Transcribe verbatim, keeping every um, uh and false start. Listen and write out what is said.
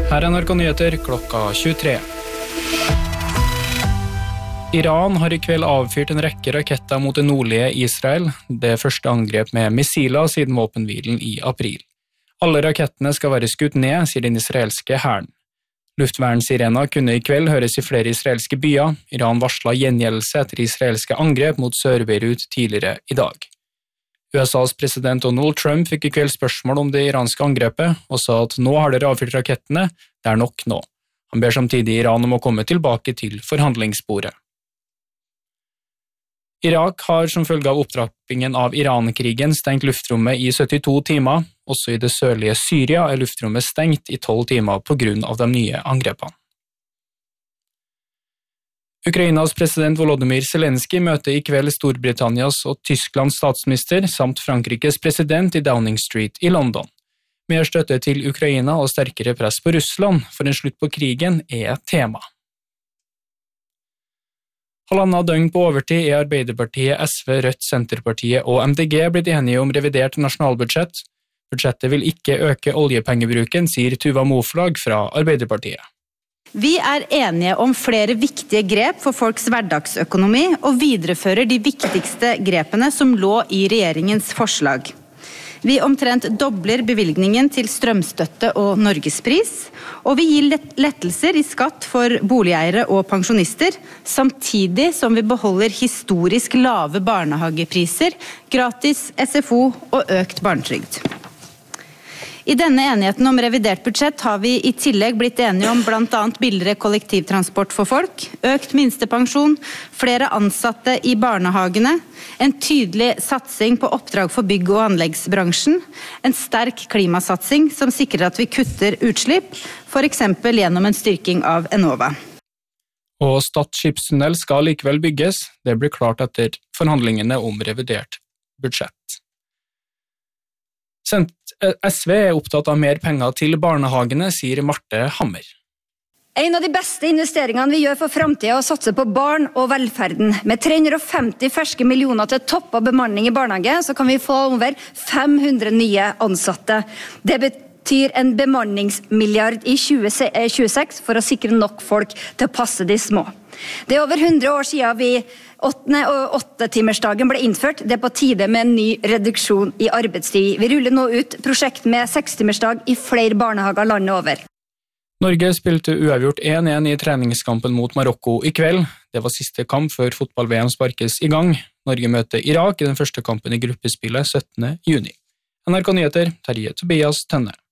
Her er N R K Nyheter klokka tjuetre. Iran har i kveld avfyrt en rekke raketter mot det nordlige Israel, det første angrep med missiler siden våpenhvilen i april. Alle rakettene skal være skutt ned, sier den israelske hæren. Luftvernsirener kunne i kveld høres i flere israelske byer. Iran varslet gjengjeldelse etter israelske angrep mot Sør-Beirut tidligere i dag. U S A's president Donald Trump fikk i kveld spørsmål om det iranske angrepet, og sa at nå har dere avfyrt rakettene, det er nok nå. Han ber samtidig Iran om å komme tilbake til forhandlingsbordet. Irak har som følge av opptrappingen av Iran-krigen stengt luftrommet i syttito timer. Også i det sørlige Syria er luftrommet stengt i tolv timer på grunn av de nye angrepene. Ukrainas president Volodymyr Zelensky møter i kveld Storbritannias og Tysklands statsminister samt Frankrikes president i Downing Street i London. Mer støtte til Ukraina og sterkere press på Russland for en slutt på krigen er et tema. Halvannet døgn på overtid er Arbeiderpartiet, S V, Rødt, Senterpartiet og M D G blitt enige om revidert nasjonalbudsjett. Budsjettet vil ikke øke oljepengebruken, sier Tuva Moflag fra Arbeiderpartiet. Vi er enige om flere viktige grep for folks hverdagsøkonomi og viderefører de viktigste grepene som lå i regjeringens forslag. Vi omtrent dobler bevilgningen til strømstøtte og norgespris, og vi gir lettelser i skatt for boligeiere og pensjonister, samtidig som vi beholder historisk lave barnehagepriser, gratis S F O og økt barnetrygd. I denne enigheten om revidert budsjett har vi i tillegg blitt enige om blant annet billigere kollektivtransport for folk, økt minstepensjon, flere ansatte i barnehagene, en tydelig satsing på oppdrag for bygg- og anleggsbransjen, en sterk klimasatsing som sikrer at vi kutter utslipp, for eksempel gjennom en styrking av Enova. Og Stad skipstunnel skal likevel bygges. Det blir klart etter forhandlingene om revidert budsjett. S V er opptatt av mer penger til barnehagene, sier Marte Hammer. En av de beste investeringene vi gjør for fremtiden er å satse på barn og velferden. Med tre hundre og femti ferske millioner til topp av bemanning i barnehage, så kan vi få over fem hundre nye ansatte. Det betyr en bemanningsmilliard i tjue tjueseks for å sikre nok folk til å passe de små. Det er over hundre år siden vi åttende og åttetimersdagen ble innført. Det er på tide med en ny reduksjon i arbeidstid. Vi ruller nå ut prosjekt med sekstimersdag i flere barnehager landet over. Norge spilte uavgjort én én i treningskampen mot Marokko i kveld. Det var siste kamp før fotball-V M sparkes i gang. Norge møter Irak i den første kampen i gruppespillet syttende juni. N R K Nyheter, Terje Tobias Tønne.